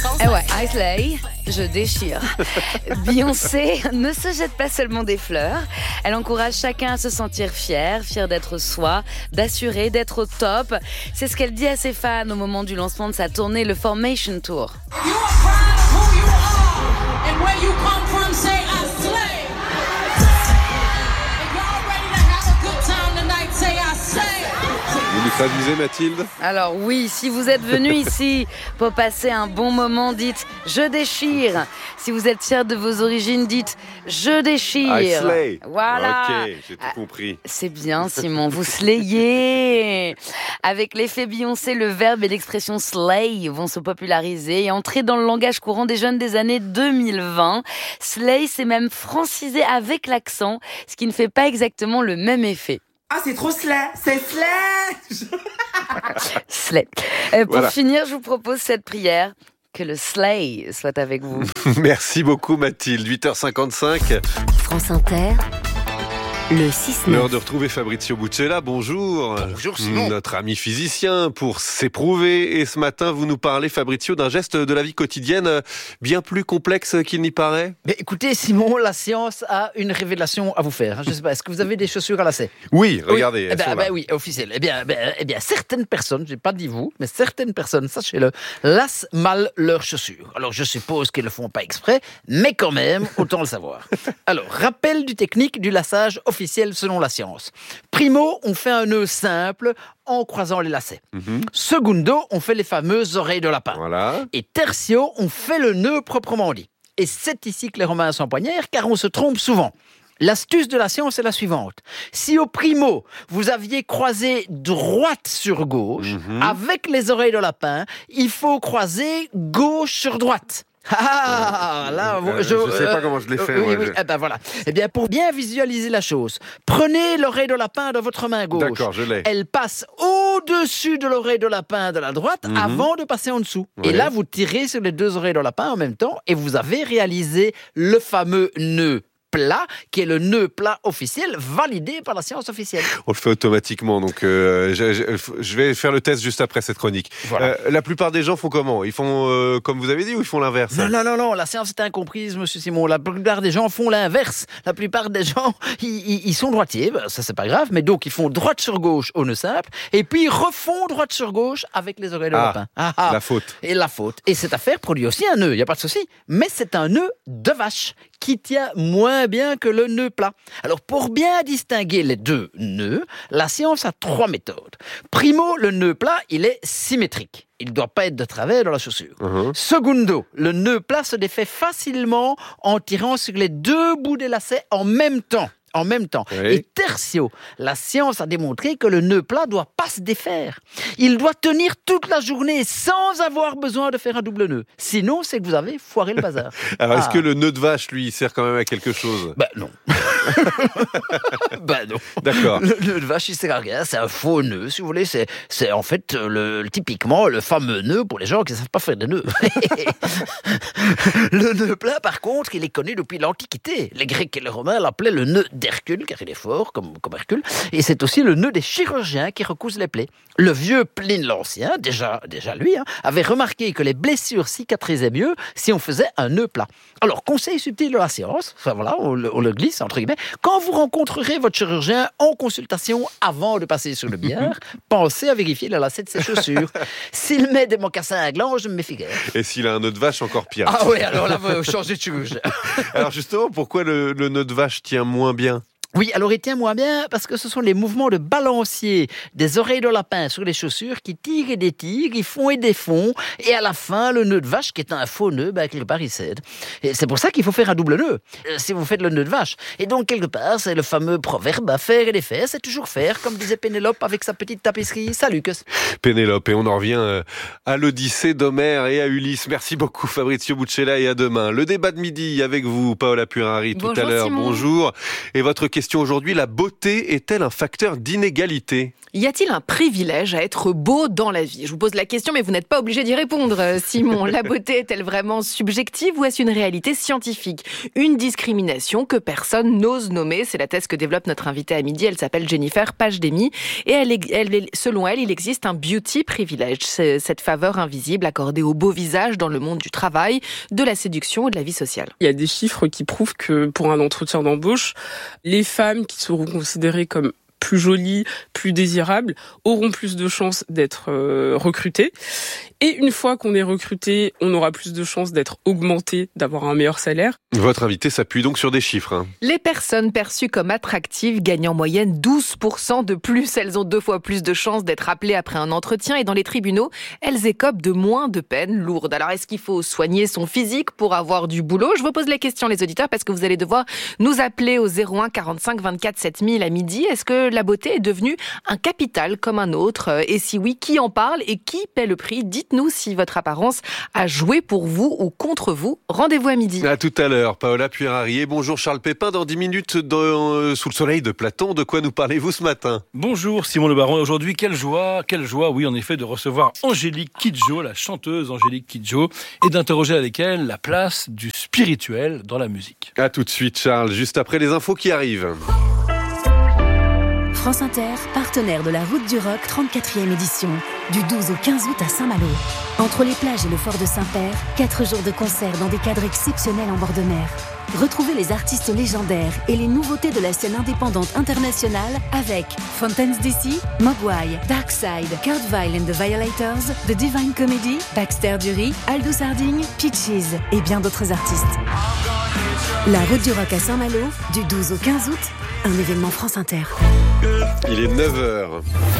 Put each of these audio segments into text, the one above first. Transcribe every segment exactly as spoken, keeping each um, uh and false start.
Eh ouais, I slay, je déchire. Beyoncé ne se jette pas seulement des fleurs, elle encourage chacun à se sentir fier, fier d'être soi, d'assurer, d'être au top. C'est ce qu'elle dit à ses fans au moment du lancement de sa tournée, le Formation Tour. You are proud of who you are and where you come from, say I slay. If y'all ready to have a good time tonight, say I slay. Vous nous traduisez, Mathilde ? Alors oui, si vous êtes venu ici pour passer un bon moment, dites « je déchire ». Si vous êtes fier de vos origines, dites « je déchire ». I slay. Voilà. Ok, j'ai tout Ah, compris. c'est bien, Simon, vous slayez. Avec l'effet Beyoncé, le verbe et l'expression slay vont se populariser et entrer dans le langage courant des jeunes des années deux mille vingt. Slay, c'est même francisé avec l'accent, ce qui ne fait pas exactement le même effet. Ah, c'est trop slay, c'est slay. Slay. Euh, pour Voilà. finir, je vous propose cette prière. Que le slay soit avec vous. Merci beaucoup, Mathilde. huit heures cinquante-cinq. France Inter, le six neuf. L'heure de retrouver Fabrizio Buccella. Bonjour. Bonjour, Simon. Notre ami physicien pour s'éprouver. Et ce matin, vous nous parlez, Fabrizio, d'un geste de la vie quotidienne euh, bien plus complexe qu'il n'y paraît. Mais écoutez, Simon, la science a une révélation à vous faire. Je ne sais pas, est-ce que vous avez des chaussures à lacets ? Oui, regardez. Oui, eh elles ben, sont ben là. oui, officiel. Eh bien, ben, eh bien, certaines personnes, je n'ai pas dit vous, mais certaines personnes, sachez-le, lassent mal leurs chaussures. Alors, je suppose qu'elles ne le font pas exprès, mais quand même, autant le savoir. Alors, rappel du technique du lassage officiel selon la science. Primo, on fait un nœud simple en croisant les lacets. Mhm. Secundo, on fait les fameuses oreilles de lapin. Voilà. Et tertio, on fait le nœud proprement dit. Et c'est ici que les Romains s'empoignèrent, car on se trompe souvent. L'astuce de la science est la suivante. Si au primo, vous aviez croisé droite sur gauche, Mhm. avec les oreilles de lapin, il faut croiser gauche sur droite. Ah, là, Euh, je sais pas comment je l'ai fait, Oui, moi, oui, je- eh ben voilà. Eh bien, pour bien visualiser la chose, prenez l'oreille de lapin de votre main gauche. D'accord, je l'ai. Elle passe au-dessus de l'oreille de lapin de la droite Mhm. avant de passer en dessous. Oui. Et là, vous tirez sur les deux oreilles de lapin en même temps et vous avez réalisé le fameux nœud plat, qui est le nœud plat officiel, validé par la science officielle. On le fait automatiquement, donc euh, je, je- je vais faire le test juste après cette chronique. Voilà. Euh, la plupart des gens font comment ? Ils font euh, comme vous avez dit ou ils font l'inverse ? Non, non, non, non, la science est incomprise, monsieur Simon. La plupart des gens font l'inverse. La plupart des gens, ils, ils- ils sont droitiers, ben, ça c'est pas grave, mais donc ils font droite sur gauche au nœud simple, et puis ils refont droite sur gauche avec les oreilles de Ah, lapin. Ah, ah. La faute. Et la faute. Et cette affaire produit aussi un nœud, il n'y a pas de souci. Mais c'est un nœud de vache qui tient moins bien que le nœud plat. Alors, pour bien distinguer les deux nœuds, la science a trois méthodes. Primo, le nœud plat, il est symétrique. Il ne doit pas être de travers dans la chaussure. Mhm. Secundo, le nœud plat se défait facilement en tirant sur les deux bouts des lacets en même temps. En même temps. Oui. Et tertio, la science a démontré que le nœud plat doit pas se défaire. Il doit tenir toute la journée sans avoir besoin de faire un double nœud. Sinon, c'est que vous avez foiré le bazar. Alors, est-ce Ah. que le nœud de vache, lui, il sert quand même à quelque chose ? Ben non. ben non. D'accord. Le nœud de vache, il sert à rien. C'est un faux nœud, si vous voulez. C'est, c'est en fait le, le- typiquement le fameux nœud pour les gens qui ne savent pas faire des nœuds. Le nœud plat, par contre, il est connu depuis l'Antiquité. Les Grecs et les Romains l'appelaient le nœud d'Hercule, car il est fort, comme, comme Hercule. Et c'est aussi le nœud des chirurgiens qui recousent les plaies. Le vieux Pline l'Ancien, déjà, déjà lui, hein, avait remarqué que les blessures cicatrisaient mieux si on faisait un nœud plat. Alors, conseil subtil de la science, enfin voilà, on le, on le glisse, entre guillemets, quand vous rencontrerez votre chirurgien en consultation avant de passer sur le billard, pensez à vérifier le lacet de ses chaussures. S'il met des mocassins à gland, je me méfie guère. Et s'il a un nœud de vache, encore pire. Ah oui, alors là, vous changez de chirurgien. Alors justement, pourquoi le, le nœud de vache tient moins bien ? Oui, alors il tient moins bien parce que ce sont les mouvements de balancier des oreilles de lapin sur les chaussures qui tirent et détirent, ils font et défont, et à la fin, le nœud de vache, qui est un faux nœud, ben, quelque part, il cède. Et c'est pour ça qu'il faut faire un double nœud, euh, si vous faites le nœud de vache. Et donc, quelque part, c'est le fameux proverbe, à faire et défaire, c'est toujours faire, comme disait Pénélope avec sa petite tapisserie. Salut, que Pénélope, et on en revient euh, à l'Odyssée d'Homère et à Ulysse. Merci beaucoup Fabrizio Buccella et à demain. Le débat de midi avec vous, Paola Purari, tout Bonjour, à l'heure. Simon. Bonjour. Et votre question question aujourd'hui, la beauté est-elle un facteur d'inégalité ? Y a-t-il un privilège à être beau dans la vie ? Je vous pose la question, mais vous n'êtes pas obligé d'y répondre, Simon. La beauté est-elle vraiment subjective ou est-ce une réalité scientifique ? Une discrimination que personne n'ose nommer. C'est la thèse que développe notre invitée à midi. Elle s'appelle Jennifer Pajdemi. Et elle, elle, selon elle, il existe un beauty privilege. C'est cette faveur invisible accordée au beau visage dans le monde du travail, de la séduction et de la vie sociale. Il y a des chiffres qui prouvent que pour un entretien d'embauche, les femmes qui seront considérées comme plus jolies, plus désirables, auront plus de chances d'être euh, recrutées. Et une fois qu'on est recruté, on aura plus de chances d'être augmenté, d'avoir un meilleur salaire. Votre invité s'appuie donc sur des chiffres. Hein. Les personnes perçues comme attractives gagnent en moyenne douze pour cent de plus. Elles ont deux fois plus de chances d'être appelées après un entretien. Et dans les tribunaux, elles écopent de moins de peines lourdes. Alors, est-ce qu'il faut soigner son physique pour avoir du boulot ? Je vous pose la question, les auditeurs, parce que vous allez devoir nous appeler au zéro un quarante-cinq vingt-quatre sept mille à midi. Est-ce que la beauté est devenue un capital comme un autre ? Et si oui, qui en parle et qui paie le prix ? Dites-nous si votre apparence a joué pour vous ou contre vous. Rendez-vous à midi. À tout à l'heure, Paola Puerarier. Bonjour Charles Pépin. Dans dix minutes, dans, euh, sous le soleil de Platon, de quoi nous parlez-vous ce matin ? Bonjour Simon Le Baron. Aujourd'hui, quelle joie, quelle joie, oui, en effet, de recevoir Angélique Kidjo, la chanteuse Angélique Kidjo, et d'interroger avec elle la place du spirituel dans la musique. À tout de suite, Charles, juste après les infos qui arrivent. France Inter, partenaire de la Route du Rock trente-quatrième édition, du douze au quinze août à Saint-Malo. Entre les plages et le fort de Saint-Père, quatre jours de concerts dans des cadres exceptionnels en bord de mer. Retrouvez les artistes légendaires et les nouveautés de la scène indépendante internationale avec Fountains D C, Mogwai, Darkside, Kurt Weill and the Violators, The Divine Comedy, Baxter Dury, Aldous Harding, Peaches et bien d'autres artistes. La Route du Rock à Saint-Malo, du douze au quinze août, un événement France Inter. Il est neuf heures.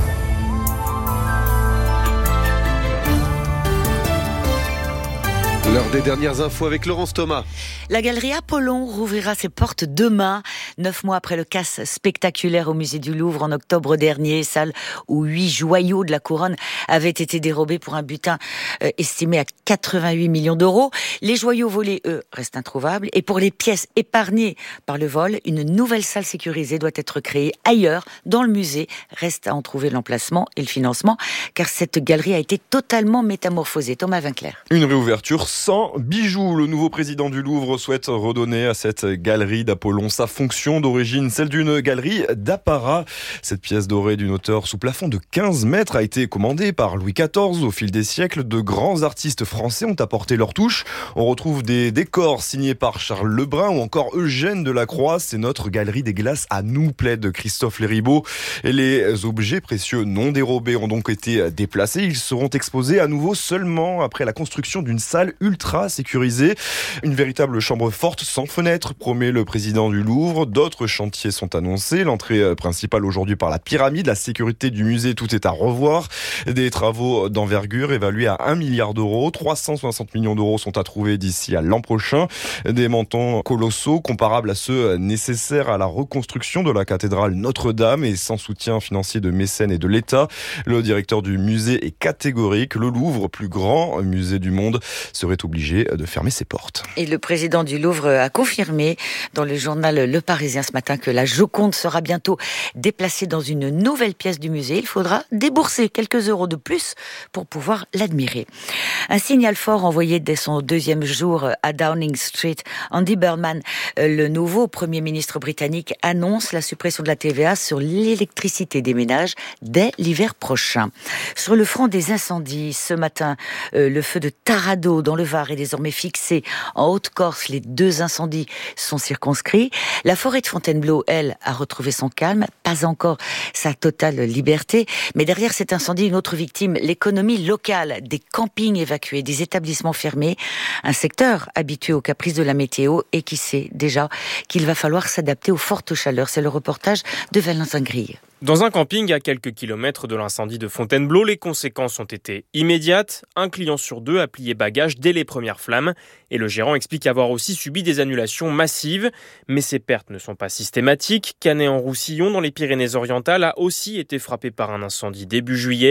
L'heure des dernières infos avec Laurence Thomas. La galerie Apollon rouvrira ses portes demain, neuf mois après le casse spectaculaire au musée du Louvre en octobre dernier, salle où huit joyaux de la couronne avaient été dérobés pour un butin euh, estimé à quatre-vingt-huit millions d'euros. Les joyaux volés, eux, restent introuvables. Et pour les pièces épargnées par le vol, une nouvelle salle sécurisée doit être créée ailleurs, dans le musée. Reste à en trouver l'emplacement et le financement, car cette galerie a été totalement métamorphosée. Thomas Vinclair. Une réouverture sans bijoux. Le nouveau président du Louvre souhaite redonner à cette galerie d'Apollon sa fonction d'origine, celle d'une galerie d'apparat. Cette pièce dorée d'une hauteur sous plafond de quinze mètres a été commandée par Louis quatorze. Au fil des siècles, de grands artistes français ont apporté leur touche. On retrouve des décors signés par Charles Lebrun ou encore Eugène Delacroix. C'est notre galerie des glaces à nous, plaide Christophe Léribaud. Et les objets précieux non dérobés ont donc été déplacés. Ils seront exposés à nouveau seulement après la construction d'une salle ultra sécurisée. Une véritable chambre forte sans fenêtre, promet le président du Louvre. D'autres chantiers sont annoncés. L'entrée principale aujourd'hui par la pyramide. La sécurité du musée, tout est à revoir. Des travaux d'envergure évalués à un milliard d'euros. trois cent soixante millions d'euros sont à trouver d'ici à l'an prochain. Des montants colossaux comparables à ceux nécessaires à la reconstruction de la cathédrale Notre-Dame et sans soutien financier de mécènes et de l'État. Le directeur du musée est catégorique. Le Louvre, plus grand musée du monde, serait obligé de fermer ses portes. Et le président du Louvre a confirmé dans le journal Le Parisien ce matin que la Joconde sera bientôt déplacée dans une nouvelle pièce du musée. Il faudra débourser quelques euros de plus pour pouvoir l'admirer. Un signal fort envoyé dès son deuxième jour à Downing Street. Andy Burnham, le nouveau Premier ministre britannique, annonce la suppression de la T V A sur l'électricité des ménages dès l'hiver prochain. Sur le front des incendies, ce matin, euh, le feu de Tarado dans le Var est désormais fixé. En Haute-Corse, les deux incendies sont circonscrits. La forêt de Fontainebleau, elle, a retrouvé son calme, pas encore sa totale liberté. Mais derrière cet incendie, une autre victime, l'économie locale, des campings évacués, des établissements fermés, un secteur habitué aux caprices de la météo et qui sait déjà qu'il va falloir s'adapter aux fortes chaleurs. C'est le reportage de Valentin Grille. Dans un camping à quelques kilomètres de l'incendie de Fontainebleau, les conséquences ont été immédiates. Un client sur deux a plié bagage dès les premières flammes. Et le gérant explique avoir aussi subi des annulations massives. Mais ces pertes ne sont pas systématiques. Canet-en-Roussillon, dans les Pyrénées-Orientales, a aussi été frappé par un incendie début juillet.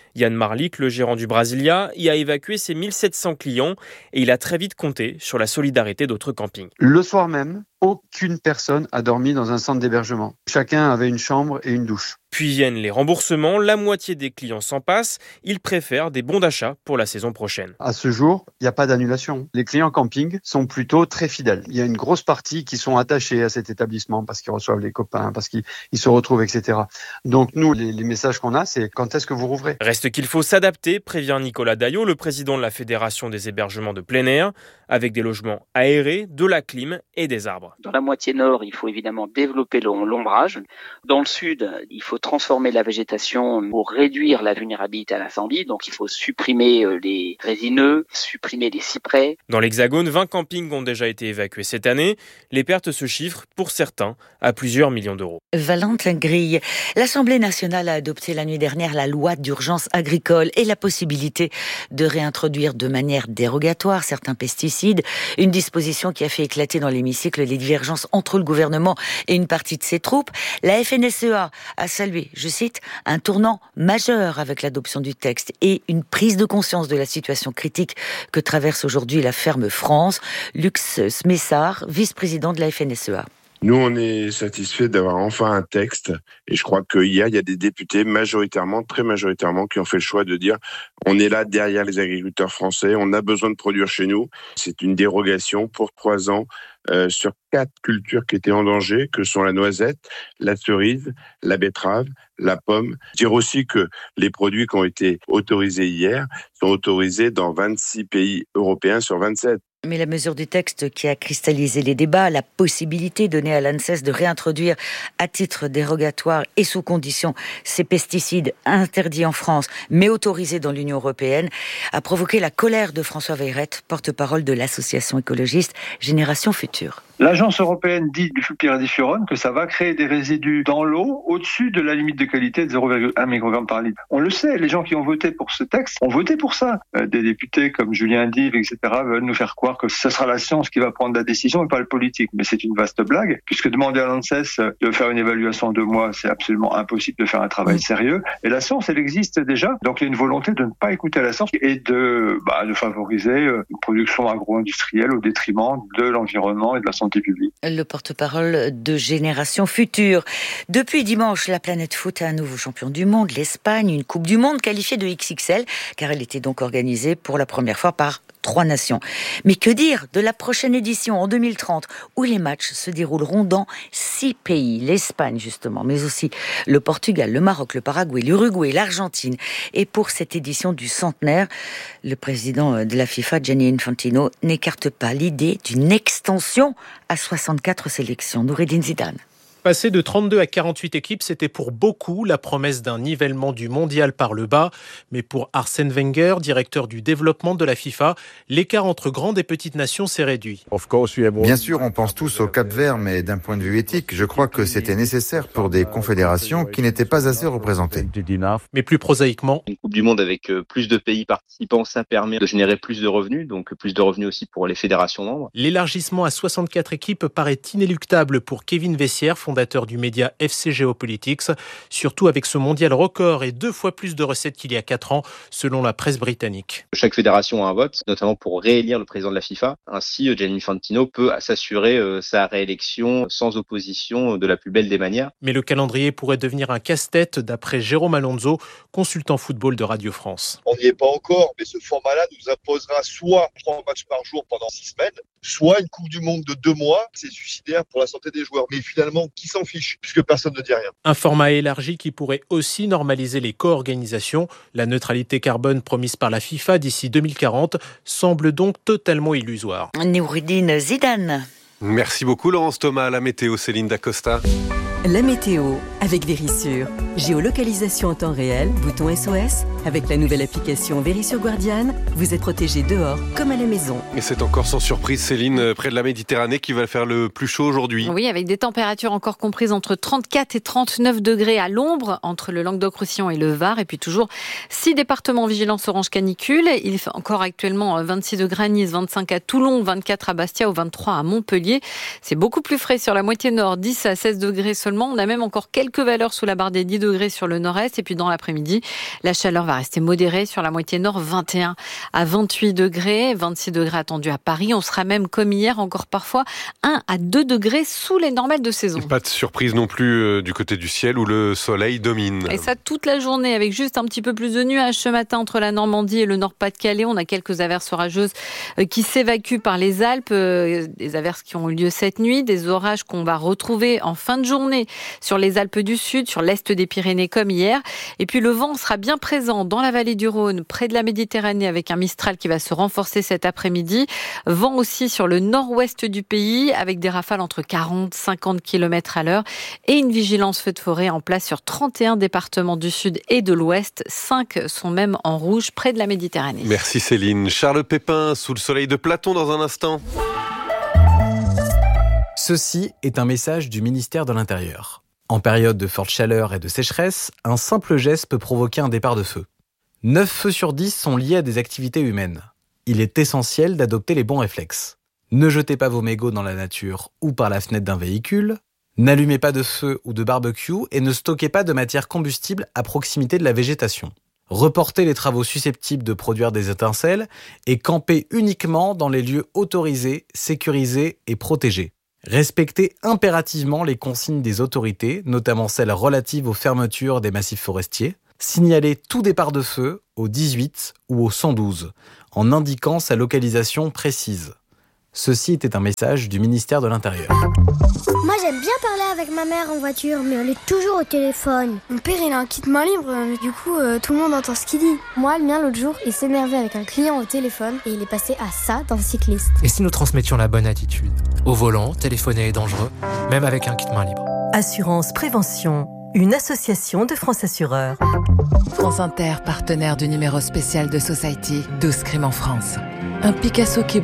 Yann Marlik, le gérant du Brasilia, y a évacué ses mille sept cents clients et il a très vite compté sur la solidarité d'autres campings. Le soir même, aucune personne a dormi dans un centre d'hébergement. Chacun avait une chambre et une douche. Puis viennent les remboursements, la moitié des clients s'en passent, ils préfèrent des bons d'achat pour la saison prochaine. À ce jour, il n'y a pas d'annulation. Les clients camping sont plutôt très fidèles. Il y a une grosse partie qui sont attachés à cet établissement parce qu'ils reçoivent les copains, parce qu'ils se retrouvent, et cetera. Donc nous, les, les messages qu'on a, c'est quand est-ce que vous rouvrez ? Reste qu'il faut s'adapter, prévient Nicolas Daillot, le président de la Fédération des hébergements de plein air, avec des logements aérés, de la clim et des arbres. Dans la moitié nord, il faut évidemment développer l'ombrage. Dans le sud, il faut transformer la végétation pour réduire la vulnérabilité à l'incendie. Donc il faut supprimer les résineux, supprimer les cyprès. Dans l'Hexagone, vingt campings ont déjà été évacués cette année. Les pertes se chiffrent, pour certains, à plusieurs millions d'euros. Valentin Grille, l'Assemblée nationale a adopté la nuit dernière la loi d'urgence agricole et la possibilité de réintroduire de manière dérogatoire certains pesticides. Une disposition qui a fait éclater dans l'hémicycle les divergences entre le gouvernement et une partie de ses troupes. La F N S E A a salué, je cite, un tournant majeur avec l'adoption du texte et une prise de conscience de la situation critique que traverse aujourd'hui la ferme France. Lux Smessard, vice-président de la F N S E A. Nous, on est satisfait d'avoir enfin un texte. Et je crois qu'il y a, il y a des députés majoritairement, très majoritairement, qui ont fait le choix de dire on est là derrière les agriculteurs français, on a besoin de produire chez nous. C'est une dérogation pour trois ans euh, sur quatre cultures qui étaient en danger, que sont la noisette, la cerise, la betterave, la pomme. Dire aussi que les produits qui ont été autorisés hier sont autorisés dans vingt-six pays européens sur vingt-sept. Mais la mesure du texte qui a cristallisé les débats, la possibilité donnée à l'ANSES de réintroduire à titre dérogatoire et sous condition ces pesticides interdits en France mais autorisés dans l'Union européenne, a provoqué la colère de François Veyrette, porte-parole de l'association écologiste Génération Future. L'agence européenne dit du fulpiridifurone que ça va créer des résidus dans l'eau au-dessus de la limite de qualité de zéro virgule un microgramme par litre. On le sait, les gens qui ont voté pour ce texte ont voté pour ça. Euh, des députés comme Julien Dive, et cetera veulent nous faire croire que ce sera la science qui va prendre la décision et pas le politique. Mais c'est une vaste blague, puisque demander à l'ANSES de faire une évaluation en deux mois, c'est absolument impossible de faire un travail oui. sérieux. Et la science, elle existe déjà. Donc il y a une volonté de ne pas écouter la science et de, bah, de favoriser une production agro-industrielle au détriment de l'environnement et de la santé publique. Le porte-parole de Génération Future. Depuis dimanche, la planète foot a un nouveau champion du monde, l'Espagne, une Coupe du Monde qualifiée de X X L, car elle était donc organisée pour la première fois par trois nations. Mais que dire de la prochaine édition en deux mille trente, où les matchs se dérouleront dans six pays, l'Espagne justement, mais aussi le Portugal, le Maroc, le Paraguay, l'Uruguay, l'Argentine. Et pour cette édition du centenaire, le président de la FIFA, Gianni Infantino, n'écarte pas l'idée d'une extension à soixante-quatre sélections. Noureddin Zidane. Passer de trente-deux à quarante-huit équipes, c'était pour beaucoup la promesse d'un nivellement du mondial par le bas. Mais pour Arsène Wenger, directeur du développement de la FIFA, l'écart entre grandes et petites nations s'est réduit. Bien sûr, on pense tous au Cap-Vert, mais d'un point de vue éthique, je crois que c'était nécessaire pour des confédérations qui n'étaient pas assez représentées. Mais plus prosaïquement, une Coupe du Monde avec plus de pays participants, ça permet de générer plus de revenus, donc plus de revenus aussi pour les fédérations membres. L'élargissement à soixante-quatre équipes paraît inéluctable pour Kevin Vessière, fondateur du média F C Geopolitics, surtout avec ce mondial record et deux fois plus de recettes qu'il y a quatre ans, selon la presse britannique. Chaque fédération a un vote, notamment pour réélire le président de la FIFA. Ainsi, Gianni Infantino peut s'assurer sa réélection sans opposition de la plus belle des manières. Mais le calendrier pourrait devenir un casse-tête, d'après Jérôme Alonso, consultant football de Radio France. On n'y est pas encore, mais ce format-là nous imposera soit trois matchs par jour pendant six semaines, soit une Coupe du Monde de deux mois. C'est suicidaire pour la santé des joueurs. Mais finalement, qui s'en fiche, puisque personne ne dit rien. Un format élargi qui pourrait aussi normaliser les co-organisations. La neutralité carbone promise par la FIFA d'ici deux mille quarante semble donc totalement illusoire. Noureddin Zidane. Merci beaucoup Laurence Thomas. La météo, Céline Dacosta. La météo avec Vérissure. Géolocalisation en temps réel, bouton S O S. Avec la nouvelle application Vérissure Guardian, vous êtes protégé dehors comme à la maison. Et c'est encore sans surprise, Céline, près de la Méditerranée qui va faire le plus chaud aujourd'hui. Oui, avec des températures encore comprises entre trente-quatre et trente-neuf degrés à l'ombre, entre le Languedoc-Roussillon et le Var. Et puis toujours six départements vigilance orange canicule. Il fait encore actuellement vingt-six degrés à Nice, vingt-cinq à Toulon, vingt-quatre à Bastia ou vingt-trois à Montpellier. C'est beaucoup plus frais sur la moitié nord, dix à seize degrés seulement. On a même encore quelques valeurs sous la barre des dix degrés sur le nord-est. Et puis dans l'après-midi, la chaleur va va rester modéré. Sur la moitié nord, vingt et un à vingt-huit degrés, vingt-six degrés attendus à Paris. On sera même, comme hier, encore parfois un à deux degrés sous les normales de saison. Pas de surprise non plus euh, du côté du ciel où le soleil domine. Et ça toute la journée, avec juste un petit peu plus de nuages ce matin entre la Normandie et le Nord-Pas-de-Calais. On a quelques averses orageuses euh, qui s'évacuent par les Alpes, euh, des averses qui ont eu lieu cette nuit, des orages qu'on va retrouver en fin de journée sur les Alpes du Sud, sur l'est des Pyrénées comme hier. Et puis le vent sera bien présent dans la vallée du Rhône, près de la Méditerranée, avec un Mistral qui va se renforcer cet après-midi. Vent aussi sur le nord-ouest du pays, avec des rafales entre quarante et cinquante kilomètres à l'heure. Et une vigilance feu de forêt en place sur trente et un départements du Sud et de l'Ouest. cinq sont même en rouge, près de la Méditerranée. Merci Céline. Charles Pépin, sous le soleil de Platon dans un instant. Ceci est un message du ministère de l'Intérieur. En période de forte chaleur et de sécheresse, un simple geste peut provoquer un départ de feu. neuf feux sur dix sont liés à des activités humaines. Il est essentiel d'adopter les bons réflexes. Ne jetez pas vos mégots dans la nature ou par la fenêtre d'un véhicule. N'allumez pas de feu ou de barbecue et ne stockez pas de matière combustible à proximité de la végétation. Reportez les travaux susceptibles de produire des étincelles et campez uniquement dans les lieux autorisés, sécurisés et protégés. Respectez impérativement les consignes des autorités, notamment celles relatives aux fermetures des massifs forestiers. Signalez tout départ de feu au dix-huit ou au cent douze, en indiquant sa localisation précise. Ceci était un message du ministère de l'Intérieur. Moi j'aime bien parler avec ma mère en voiture, mais on est toujours au téléphone. Mon père il a un kit main libre, du coup euh, tout le monde entend ce qu'il dit. Moi le mien l'autre jour, il s'énervait avec un client au téléphone et il est passé à ça dans le cycliste. Et si nous transmettions la bonne attitude ? Au volant, téléphoner est dangereux, même avec un kit main libre. Assurance Prévention, une association de France Assureurs. France Inter, partenaire du numéro spécial de Society, douze crimes en France. Un Picasso qui